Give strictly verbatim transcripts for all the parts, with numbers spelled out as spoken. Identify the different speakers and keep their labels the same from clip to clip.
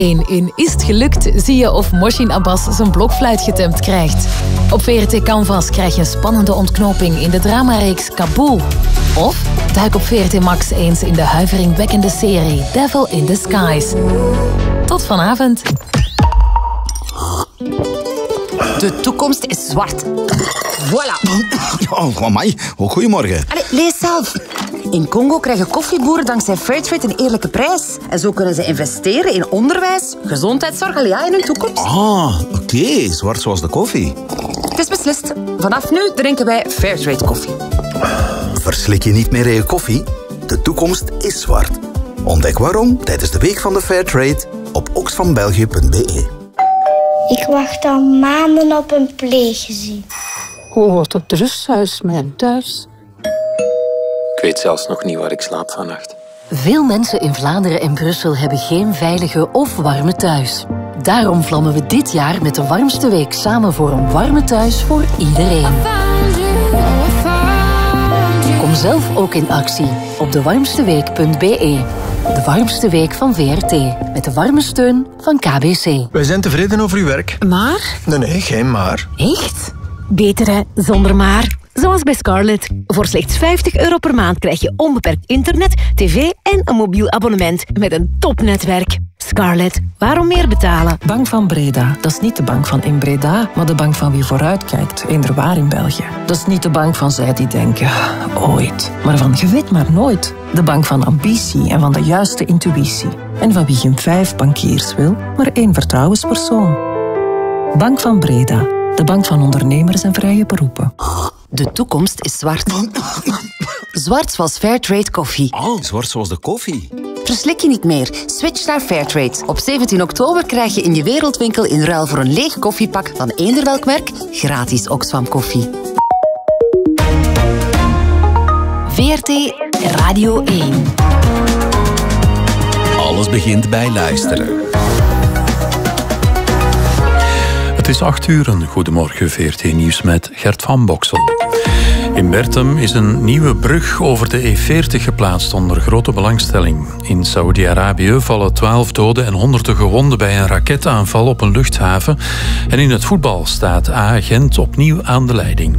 Speaker 1: In Is het gelukt zie je of Moshin Abbas zijn blokfluit getemd krijgt. Op V R T Canvas krijg je een spannende ontknoping in de dramareeks Kaboel. Of duik op V R T Max eens in de huiveringwekkende serie Devil in Disguise. Tot vanavond.
Speaker 2: De toekomst is zwart. Voilà.
Speaker 3: Oh, amai. Oh, goedemorgen.
Speaker 2: Allee, lees zelf. In Congo krijgen koffieboeren dankzij Fairtrade een eerlijke prijs. En zo kunnen ze investeren in onderwijs, gezondheidszorg, al ja, in hun toekomst.
Speaker 3: Ah, oké. Okay. Zwart zoals de koffie.
Speaker 2: Het is beslist. Vanaf nu drinken wij Fairtrade koffie.
Speaker 3: Verslik je niet meer in je koffie? De toekomst is zwart. Ontdek waarom tijdens de Week van de Fairtrade op oxfambelgië punt b e.
Speaker 4: Ik wacht al maanden op een pleeggezin.
Speaker 5: Hoe wordt het rusthuis mijn thuis?
Speaker 6: Ik weet zelfs nog niet waar ik slaap vannacht.
Speaker 7: Veel mensen in Vlaanderen en Brussel hebben geen veilige of warme thuis. Daarom vlammen we dit jaar met de Warmste Week samen voor een warme thuis voor iedereen. Kom zelf ook in actie op de warmste week punt b e. De warmste week van V R T. Met de warme steun van K B C.
Speaker 8: Wij zijn tevreden over uw werk.
Speaker 9: Maar?
Speaker 8: Nee, nee, geen maar.
Speaker 9: Echt? Beter hè, zonder maar. Zoals bij Scarlett. Voor slechts vijftig euro per maand krijg je onbeperkt internet, tv en een mobiel abonnement met een topnetwerk. Scarlett, waarom meer betalen?
Speaker 10: Bank van Breda, dat is niet de bank van in Breda, maar de bank van wie vooruitkijkt, eender waar in België. Dat is niet de bank van zij die denken, ooit, maar van je weet maar nooit. De bank van ambitie en van de juiste intuïtie. En van wie geen vijf bankiers wil, maar één vertrouwenspersoon. Bank van Breda, de bank van ondernemers en vrije beroepen.
Speaker 2: De toekomst is zwart. Zwart zoals Fairtrade koffie.
Speaker 3: Oh, zwart zoals de koffie.
Speaker 2: Verslik je niet meer. Switch naar Fairtrade. Op zeventien oktober krijg je in je wereldwinkel in ruil voor een leeg koffiepak van eender welk merk gratis Oxfam koffie.
Speaker 1: V R T Radio één.
Speaker 11: Alles begint bij luisteren.
Speaker 12: Het is acht uur, een goedemorgen V R T Nieuws met Gert van Boksel. In Bertem is een nieuwe brug over de E veertig geplaatst onder grote belangstelling. In Saoedi-Arabië vallen twaalf doden en honderden gewonden bij een raketaanval op een luchthaven. En in het voetbal staat A Gent opnieuw aan de leiding.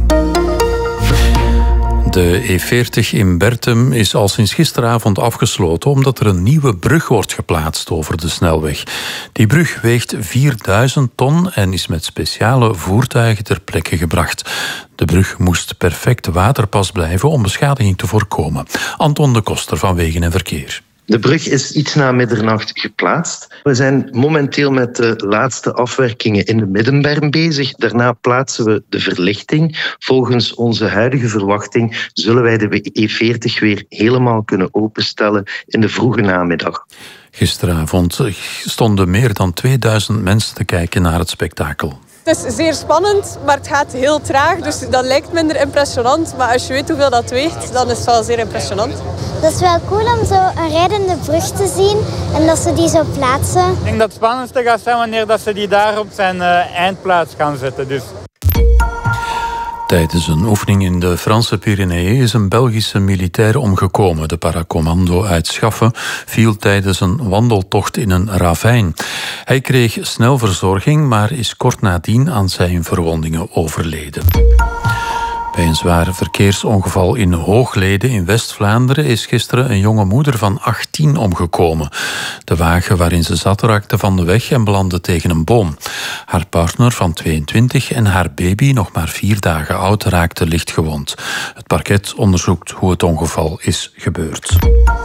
Speaker 12: De E veertig in Bertem is al sinds gisteravond afgesloten omdat er een nieuwe brug wordt geplaatst over de snelweg. Die brug weegt vierduizend ton en is met speciale voertuigen ter plekke gebracht. De brug moest perfect waterpas blijven om beschadiging te voorkomen. Anton de Koster van Wegen en Verkeer.
Speaker 13: De brug is iets na middernacht geplaatst. We zijn momenteel met de laatste afwerkingen in de Middenberm bezig. Daarna plaatsen we de verlichting. Volgens onze huidige verwachting zullen wij de E veertig weer helemaal kunnen openstellen in de vroege namiddag.
Speaker 12: Gisteravond stonden meer dan tweeduizend mensen te kijken naar het spektakel.
Speaker 14: Het is zeer spannend, maar het gaat heel traag, dus dat lijkt minder impressionant. Maar als je weet hoeveel dat weegt, dan is het wel zeer impressionant.
Speaker 4: Dat is wel cool om zo een rijdende brug te zien en dat ze die zo plaatsen.
Speaker 15: Ik denk dat het spannendste gaat zijn wanneer dat ze die daar op zijn uh, eindplaats gaan zetten. Dus.
Speaker 12: Tijdens een oefening in de Franse Pyreneeën is een Belgische militair omgekomen. De paracommando uit Schaffen viel tijdens een wandeltocht in een ravijn. Hij kreeg snel verzorging, maar is kort nadien aan zijn verwondingen overleden. Bij een zwaar verkeersongeval in Hoogleden in West-Vlaanderen is gisteren een jonge moeder van achttien omgekomen. De wagen waarin ze zat raakte van de weg en belandde tegen een boom. Haar partner van tweeëntwintig en haar baby, nog maar vier dagen oud, raakten licht gewond. Het parket onderzoekt hoe het ongeval is gebeurd.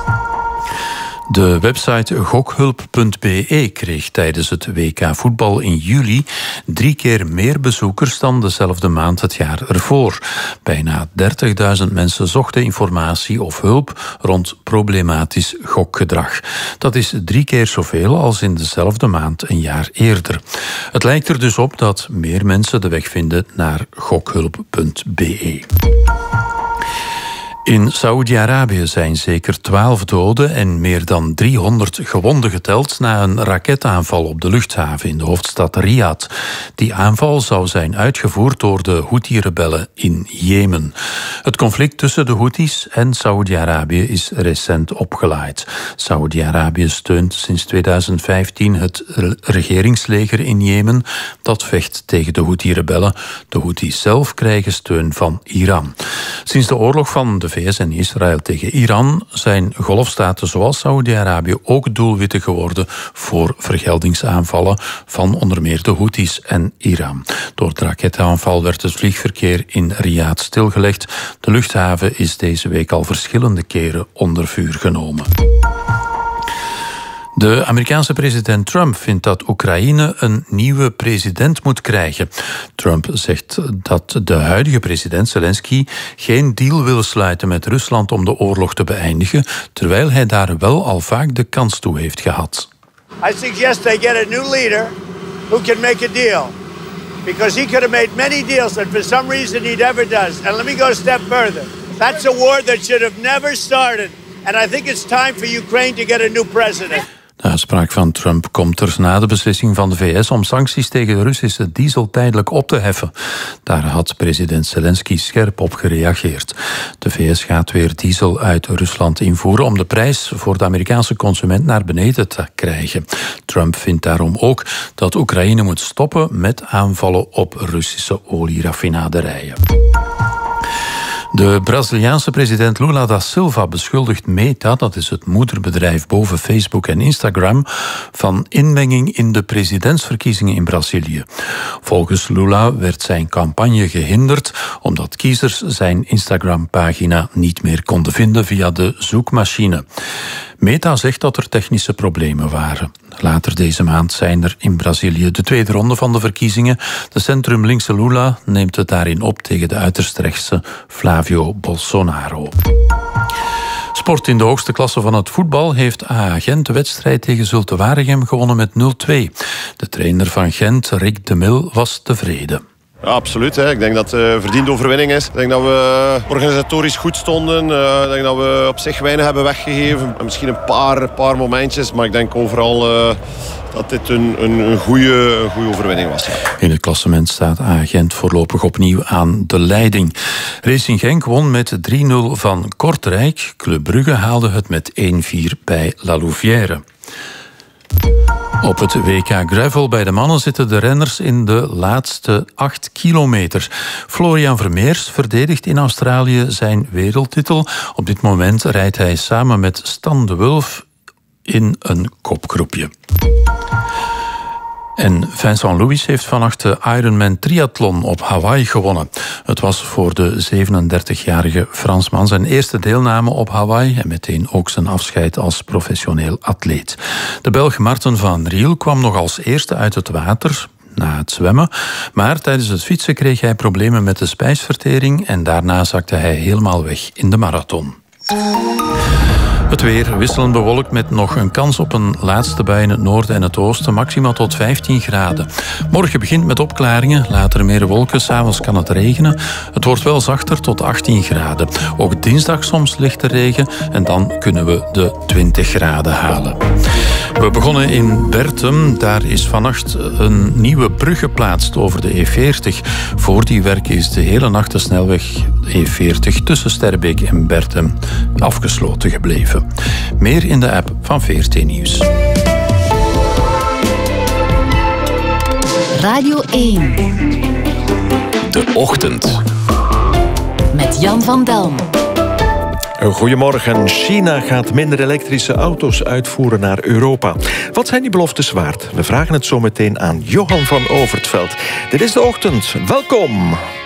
Speaker 12: De website gokhulp punt b e kreeg tijdens het W K voetbal in juli drie keer meer bezoekers dan dezelfde maand het jaar ervoor. Bijna dertigduizend mensen zochten informatie of hulp rond problematisch gokgedrag. Dat is drie keer zoveel als in dezelfde maand een jaar eerder. Het lijkt er dus op dat meer mensen de weg vinden naar gokhulp punt b e. In Saoedi-Arabië zijn zeker twaalf doden en meer dan driehonderd gewonden geteld na een raketaanval op de luchthaven in de hoofdstad Riyadh. Die aanval zou zijn uitgevoerd door de Houthi-rebellen in Jemen. Het conflict tussen de Houthis en Saoedi-Arabië is recent opgelaaid. Saoedi-Arabië steunt sinds tweeduizend vijftien het regeringsleger in Jemen. Dat vecht tegen de Houthi-rebellen. De Houthis zelf krijgen steun van Iran. Sinds de oorlog van de V S en Israël tegen Iran zijn golfstaten zoals Saoedi-Arabië ook doelwitten geworden voor vergeldingsaanvallen van onder meer de Houthis en Iran. Door de raketaanval werd het vliegverkeer in Riyadh stilgelegd. De luchthaven is deze week al verschillende keren onder vuur genomen. De Amerikaanse president Trump vindt dat Oekraïne een nieuwe president moet krijgen. Trump zegt dat de huidige president Zelensky geen deal wil sluiten met Rusland om de oorlog te beëindigen, terwijl hij daar wel al vaak de kans toe heeft gehad.
Speaker 16: I suggest they get a new leader who can make a deal. Because he could have made many deals that for some reason he never does. And let me go a step further. That's a war that should have never started. And I think it's time for Ukraine to get a new president.
Speaker 12: De uitspraak van Trump komt er na de beslissing van de V S om sancties tegen de Russische diesel tijdelijk op te heffen. Daar had president Zelensky scherp op gereageerd. De V S gaat weer diesel uit Rusland invoeren om de prijs voor de Amerikaanse consument naar beneden te krijgen. Trump vindt daarom ook dat Oekraïne moet stoppen met aanvallen op Russische olieraffinaderijen. De Braziliaanse president Lula da Silva beschuldigt Meta, dat is het moederbedrijf boven Facebook en Instagram, van inmenging in de presidentsverkiezingen in Brazilië. Volgens Lula werd zijn campagne gehinderd omdat kiezers zijn Instagram-pagina niet meer konden vinden via de zoekmachine. Meta zegt dat er technische problemen waren. Later deze maand zijn er in Brazilië de tweede ronde van de verkiezingen. De centrum-linkse Lula neemt het daarin op tegen de uiterst rechtse Flavio Bolsonaro. Sport in de hoogste klasse van het voetbal heeft A A Gent de wedstrijd tegen Zulte Waregem gewonnen met nul twee. De trainer van Gent, Rick de Mil, was tevreden.
Speaker 17: Ja, absoluut. Hè. Ik denk dat het een verdiende overwinning is. Ik denk dat we organisatorisch goed stonden. Uh, ik denk dat we op zich weinig hebben weggegeven. Misschien een paar, paar momentjes, maar ik denk overal uh, dat dit een, een, een, goede, een goede overwinning was. Ja.
Speaker 12: In het klassement staat A Gent voorlopig opnieuw aan de leiding. Racing Genk won met drie nul van Kortrijk. Club Brugge haalde het met één vier bij La Louvière. Op het W K Gravel bij de mannen zitten de renners in de laatste acht kilometer. Florian Vermeers verdedigt in Australië zijn wereldtitel. Op dit moment rijdt hij samen met Stan de Wulf in een kopgroepje. En Vincent Louis heeft vannacht de Ironman triathlon op Hawaii gewonnen. Het was voor de zevenendertigjarige Fransman zijn eerste deelname op Hawaii en meteen ook zijn afscheid als professioneel atleet. De Belg Marten van Riel kwam nog als eerste uit het water na het zwemmen, maar tijdens het fietsen kreeg hij problemen met de spijsvertering en daarna zakte hij helemaal weg in de marathon. Het weer wisselend bewolkt met nog een kans op een laatste bui in het noorden en het oosten, maximaal tot vijftien graden. Morgen begint met opklaringen, later meer wolken, 's avonds kan het regenen. Het wordt wel zachter tot achttien graden. Ook dinsdag soms lichte regen en dan kunnen we de twintig graden halen. We begonnen in Bertum. Daar is vannacht een nieuwe brug geplaatst over de E veertig. Voor die werken is de hele nacht de snelweg E veertig tussen Sterbeek en Bertum afgesloten gebleven. Meer in de app van V R T Nieuws.
Speaker 7: Radio één.
Speaker 11: De Ochtend.
Speaker 7: Met Jan van Delm.
Speaker 18: Goedemorgen. China gaat minder elektrische auto's uitvoeren naar Europa. Wat zijn die beloftes waard? We vragen het zo meteen aan Johan van Overtveld. Dit is De Ochtend. Welkom.